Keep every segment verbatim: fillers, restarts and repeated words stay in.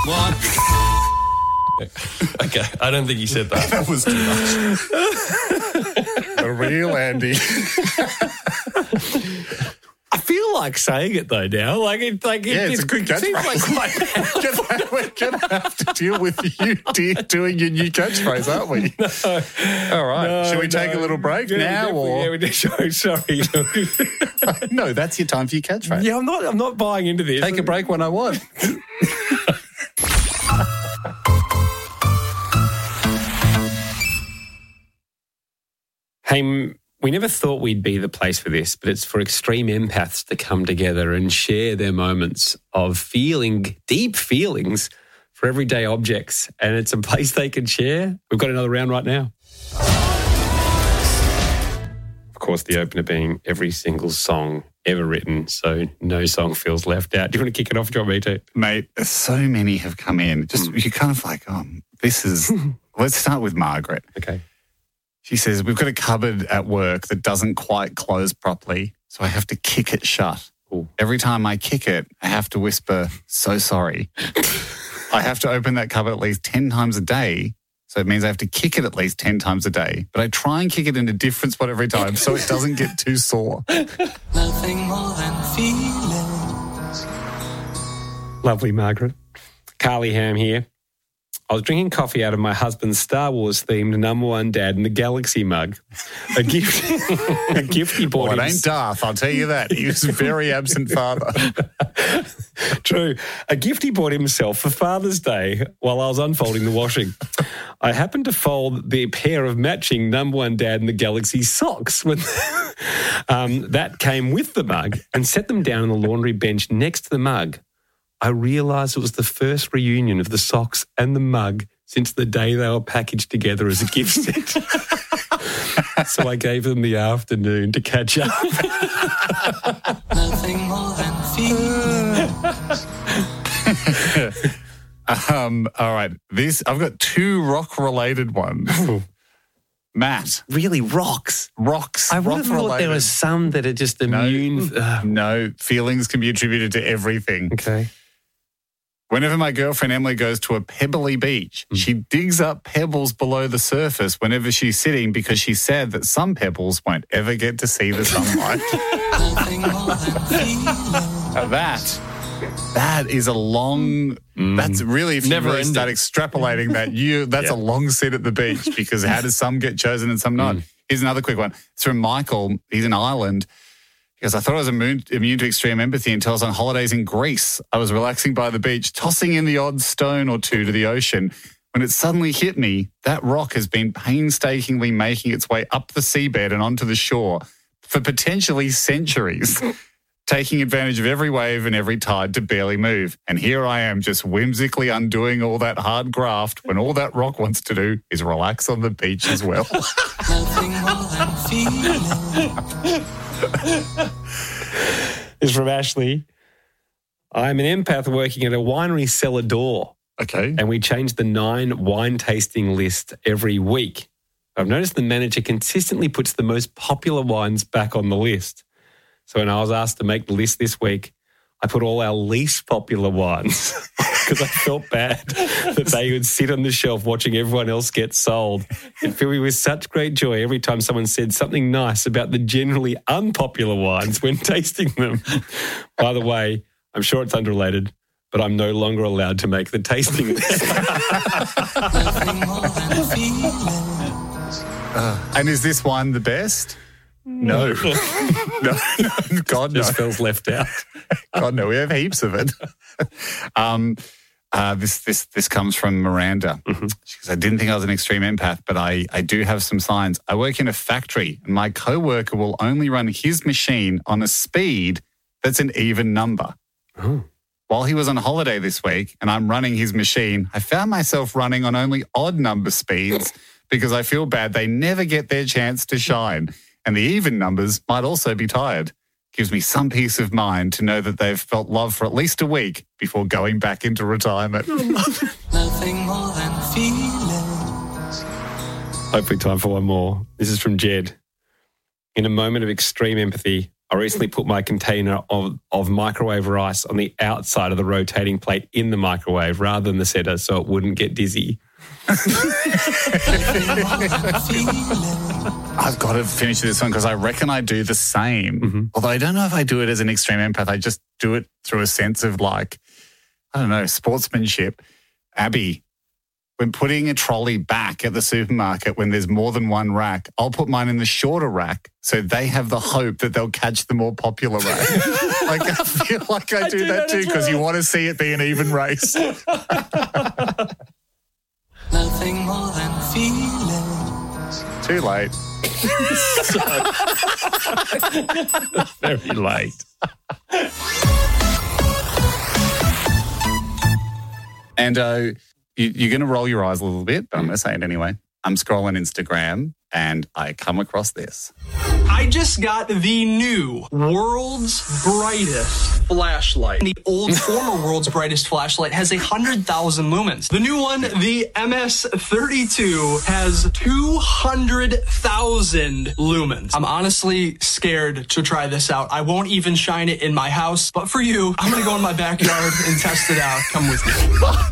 Okay, I don't think you said that. That was too much. The real Andy. I feel like saying it though now. Like it, like it, Yeah, it's it's a good it seems catchphrase. like quite We're going to have to deal with you dear, doing your new catchphrase, aren't we? No. All right. No, Shall we take no. a little break Yeah, we now? definitely- Or Yeah, we did. Sorry, sorry. no, that's your time for your catchphrase. yeah, I'm not. I'm not buying into this. Take a break when I want. Hey, m- we never thought we'd be the place for this, but it's for extreme empaths to come together and share their moments of feeling deep feelings for everyday objects. And it's a place they can share. We've got another round right now. Of course, the opener being every single song ever written, so no song feels left out. Do you want to kick it off? Do you want me to? Mate, so many have come in. Just You're kind of like, oh, this is... Let's start with Margaret. Okay. She says, we've got a cupboard at work that doesn't quite close properly, so I have to kick it shut. Ooh. Every time I kick it, I have to whisper, so sorry. I have to open that cupboard at least ten times a day, so it means I have to kick it at least ten times a day. But I try and kick it in a different spot every time so it doesn't get too sore. Nothing more than feelings. Lovely, Margaret. Carly Ham here. I was drinking coffee out of my husband's Star Wars-themed number one dad in the Galaxy mug. A gift, a gift he bought Well, it him. ain't Darth, I'll tell you that. He was a very absent father. True. A gift he bought himself for Father's Day while I was unfolding the washing. I happened to fold the pair of matching number one dad in the Galaxy socks when um, that came with the mug and set them down on the laundry bench next to the mug. I realised it was the first reunion of the socks and the mug since the day they were packaged together as a gift set. So I gave them the afternoon to catch up. Nothing more than feelings. um, all right, this I've got two rock-related ones. Matt, Really, rocks. rocks. I would have thought rock-related. there were some that are just immune. Ugh. No, feelings can be attributed to everything. Okay. Whenever my girlfriend Emily goes to a pebbly beach, Mm. she digs up pebbles below the surface whenever she's sitting because she's sad that some pebbles won't ever get to see the sunlight. Nothing more than feelings. Now that, that is a long, that's really, if you Never really ending. start extrapolating that, you that's Yeah. a long sit at the beach because how does some get chosen and some not? Here's another quick one. It's from Michael. He's in Ireland. Because I thought I was immune, immune to extreme empathy until I was on holidays in Greece. I was relaxing by the beach, tossing in the odd stone or two to the ocean. When it suddenly hit me, that rock has been painstakingly making its way up the seabed and onto the shore for potentially centuries, taking advantage of every wave and every tide to barely move. And here I am just whimsically undoing all that hard graft when all that rock wants to do is relax on the beach as well. Nothing more than feelings. Is from Ashley. I'm an empath working at a winery cellar door, Okay. and we change the nine wine tasting list every week. I've noticed the manager consistently puts the most popular wines back on the list. So when I was asked to make the list this week, I put all our least popular wines because I felt bad that they would sit on the shelf watching everyone else get sold. It filled me with such great joy every time someone said something nice about the generally unpopular wines when tasting them. By the way, I'm sure it's unrelated, but I'm no longer allowed to make the tasting list. Nothing more than feelings. And is this one the best? No. no, no. God, no. Just feels left out. God, no. We have heaps of it. um, uh, this this this comes from Miranda. Mm-hmm. She goes, I didn't think I was an extreme empath, but I, I do have some signs. I work in a factory, and my coworker will only run his machine on a speed that's an even number. Oh. While he was on holiday this week and I'm running his machine, I found myself running on only odd number speeds because I feel bad they never get their chance to shine. And the even numbers might also be tired. Gives me some peace of mind to know that they've felt love for at least a week before going back into retirement. Nothing more than feelings. Hopefully time for one more. This is from Jed. In a moment of extreme empathy, I recently put my container of, of microwave rice on the outside of the rotating plate in the microwave rather than the centre so it wouldn't get dizzy. I've got to finish this one because I reckon I do the same. Mm-hmm. Although I don't know if I do it as an extreme empath. I just do it through a sense of like, I don't know, sportsmanship. Abby, when putting a trolley back at the supermarket when there's more than one rack, I'll put mine in the shorter rack so they have the hope that they'll catch the more popular rack. Like I feel like I, I do, do that, that too because well. You want to see it be an even race. Nothing more than feelings. Too late. Very late. And uh, you, you're going to roll your eyes a little bit, but I'm going to say it anyway. I'm scrolling Instagram and I come across this. I just got the new world's brightest flashlight. The old former world's brightest flashlight has one hundred thousand lumens. The new one, the M S thirty-two, has two hundred thousand lumens. I'm honestly scared to try this out. I won't even shine it in my house, but for you, I'm going to go in my backyard and test it out. Come with me.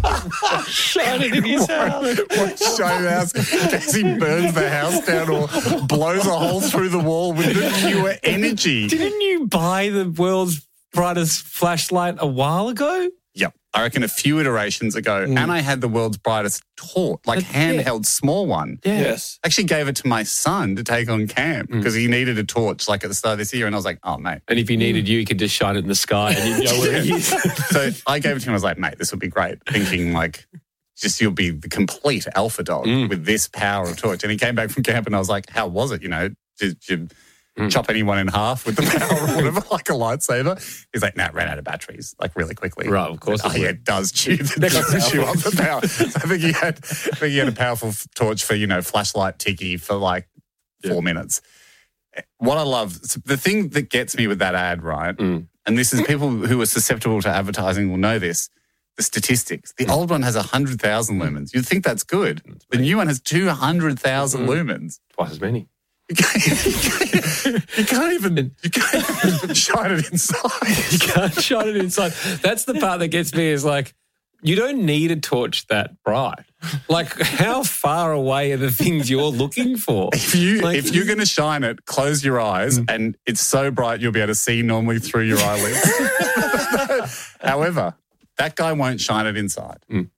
Shine it in his house. What, shine it out in case he burns the house down or blows a hole through the wall with the pure energy. Didn't you buy the world's brightest flashlight a while ago? Yep. I reckon a few iterations ago. Mm. And I had the world's brightest torch, like That's handheld it. small one. Yeah. Yes. Actually gave it to my son to take on camp because mm. he needed a torch like at the start of this year. And I was like, oh, mate. And if he needed mm. you, he could just shine it in the sky and you'd know where he is. So I gave it to him. I was like, mate, this would be great. Thinking like, just you'll be the complete alpha dog mm. with this power of torch. And he came back from camp and I was like, how was it? You know, did you mm. chop anyone in half with the power or whatever, like a lightsaber? He's like, nah, ran out of batteries, like really quickly. Right, of course. Oh, yeah, it does chew, the, does chew up the power. So I think he had, I think he had a powerful torch for, you know, flashlight tiki for like four yeah. minutes. What I love, the thing that gets me with that ad, right, mm. and this is people who are susceptible to advertising will know this, the statistics. The old one has one hundred thousand lumens. You'd think that's good. That's the new one has two hundred thousand mm-hmm. lumens. Twice as many. You can't, you can't, you can't even you can't even shine it inside. You can't shine it inside. That's the part that gets me is like, you don't need a torch that bright. Like, how far away are the things you're looking for? If, you, like, if you're going to shine it, close your eyes mm. and it's so bright you'll be able to see normally through your eyelids. However, that guy won't shine it inside. Mm.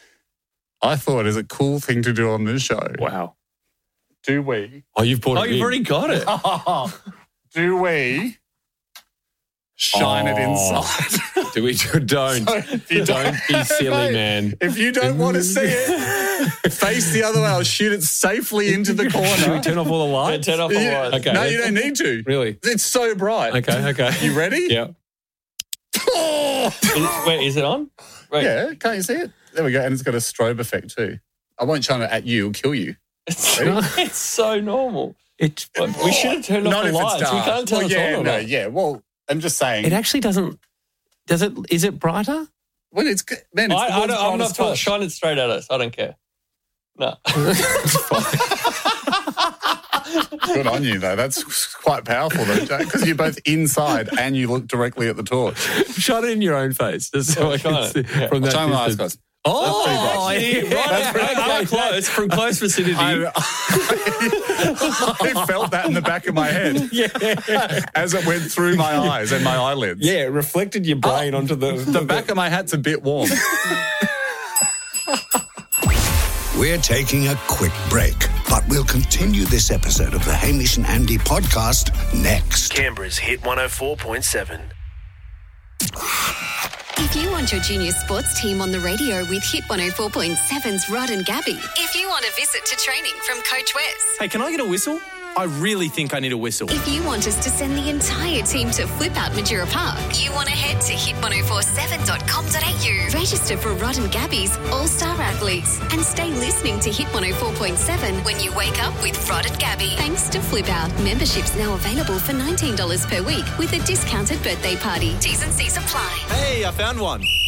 I thought it was a cool thing to do on this show. Wow. Do we? Oh, you've bought oh, it you've in. already got it. Do we shine oh. it inside? Do we? Don't. So you don't be silly, man. If you don't want to see it, face the other way. I'll shoot it safely into the corner. Should we turn off all the lights? Yeah, turn off all the yeah. lights. Okay. No, you don't need to. Really? It's so bright. Okay, okay. You ready? Yeah. Is it, wait, is it on? Wait. Yeah, can't you see it? There we go. And it's got a strobe effect too. I won't shine it at you. It'll kill you. It's, it's so normal. It's, we should have turned off Not the if lights. It's dark. We can't tell well, it's yeah, on or no, not. yeah. Well, I'm just saying. It actually doesn't. Does it? Is it brighter? Well, it's good. Man, it's I, the I don't, I'm not torch. shine it straight at us. I don't care. No. Good on you, though. That's quite powerful, though, Jack, because you're both inside and you look directly at the torch. Shine it in your own face. Just so I can see yeah. from that Shine my eyes, distance. guys. Oh, yeah, right. That's pretty okay, close. From close vicinity. I, I, I felt that in the back of my head. Yeah. As it went through my eyes and my eyelids. Yeah, it reflected your brain oh, onto the... The back of my hat's a bit warm. We're taking a quick break, but we'll continue this episode of the Hamish and Andy podcast next. Canberra's Hit one oh four point seven. If you want your junior sports team on the radio with Hit one oh four point seven's Rod and Gabby. If you want a visit to training from Coach Wes. Hey, can I get a whistle? I really think I need a whistle. If you want us to send the entire team to Flip Out Majura Park, you want to head to hit ten forty-seven dot com dot a u. Register for Rod and Gabby's All-Star Athletes and stay listening to Hit one oh four point seven when you wake up with Rod and Gabby. Thanks to Flip Out. Memberships now available for nineteen dollars per week with a discounted birthday party. T's and C's apply. Hey, I found one.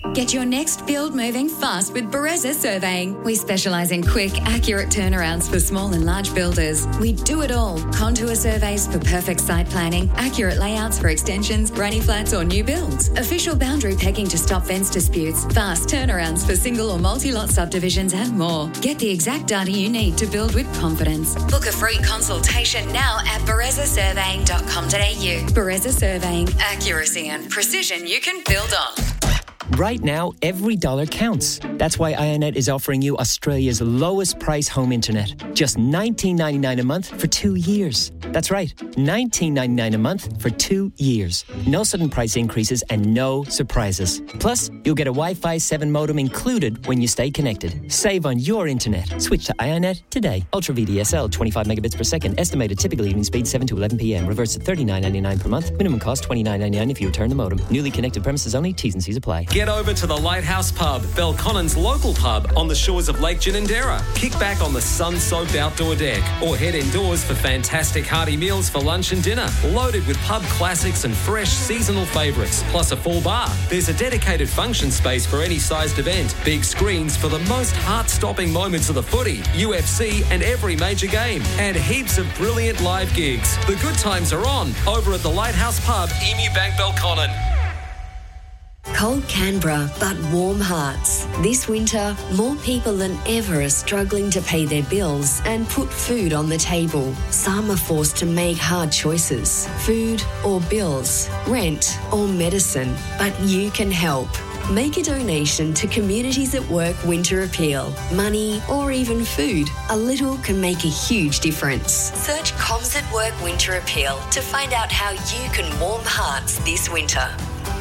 Get your next build moving fast with Bereza Surveying. We specialise in quick, accurate turnarounds for small and large builders. We do it all. Contour surveys for perfect site planning, accurate layouts for extensions, granny flats or new builds, official boundary pegging to stop fence disputes, fast turnarounds for single or multi-lot subdivisions and more. Get the exact data you need to build with confidence. Book a free consultation now at bereza surveying dot com dot a u. Bereza Surveying. Accuracy and precision you can build on. Right now, every dollar counts. That's why IONET is offering you Australia's lowest price home internet. Just nineteen ninety-nine a month for two years. That's right, nineteen ninety-nine a month for two years. No sudden price increases and no surprises. Plus, you'll get a Wi-Fi seven modem included when you stay connected. Save on your internet. Switch to IONET today. Ultra V D S L, twenty-five megabits per second. Estimated typical evening speed seven to eleven p.m. Reverse at thirty-nine ninety-nine per month. Minimum cost twenty-nine ninety-nine if you return the modem. Newly connected premises only. T's and C's apply. Get over to the Lighthouse Pub, Belconnen's local pub on the shores of Lake Ginninderra. Kick back on the sun-soaked outdoor deck or head indoors for fantastic hearty meals for lunch and dinner, loaded with pub classics and fresh seasonal favourites, plus a full bar. There's a dedicated function space for any sized event, big screens for the most heart-stopping moments of the footy, U F C and every major game, and heaps of brilliant live gigs. The good times are on over at the Lighthouse Pub, Emu Bank, Belconnen. Cold Canberra, but warm hearts. This winter, more people than ever are struggling to pay their bills and put food on the table. Some are forced to make hard choices. Food or bills, rent or medicine. But you can help. Make a donation to Communities at Work Winter Appeal. Money or even food. A little can make a huge difference. Search Comms at Work Winter Appeal to find out how you can warm hearts this winter.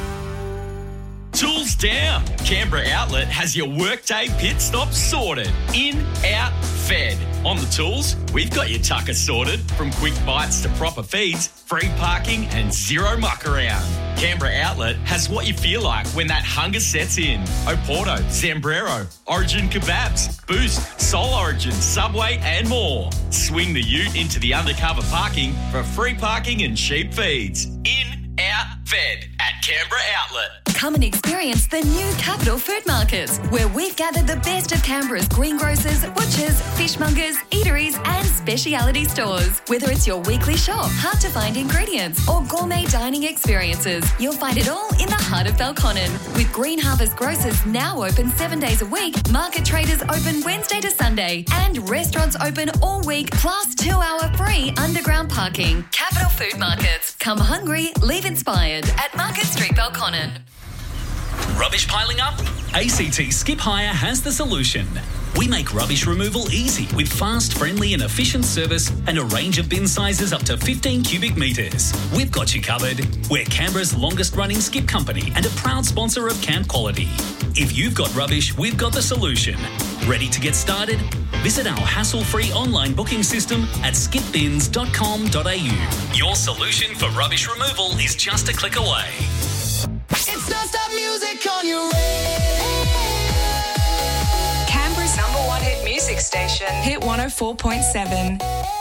Tools down. Canberra Outlet has your workday pit stop sorted. In, out, fed. On the tools, we've got your tucker sorted. From quick bites to proper feeds, free parking and zero muck around. Canberra Outlet has what you feel like when that hunger sets in. Oporto, Zambrero, Origin Kebabs, Boost, Soul Origin, Subway and more. Swing the ute into the undercover parking for free parking and cheap feeds. In, out, fed at Canberra Outlet. Come and experience the new Capital Food Market, where we've gathered the best of Canberra's greengrocers, butchers, fishmongers, eateries and speciality stores. Whether it's your weekly shop, hard-to-find ingredients or gourmet dining experiences, you'll find it all in the heart of Belconnen. With Green Harvest Grocers now open seven days a week, Market Traders open Wednesday to Sunday and restaurants open all week plus two-hour free underground parking. Capital Food Markets. Come hungry, leave inspired at Market Street, Belconnen. Rubbish piling up? A C T Skip Hire has the solution. We make rubbish removal easy with fast, friendly and efficient service and a range of bin sizes up to fifteen cubic metres. We've got you covered. We're Canberra's longest running skip company and a proud sponsor of Camp Quality. If you've got rubbish, we've got the solution. Ready to get started? Visit our hassle-free online booking system at skip bins dot com dot a u. Your solution for rubbish removal is just a click away. It's non-stop music on your radio. Canberra's number one hit music station, Hit one oh four point seven.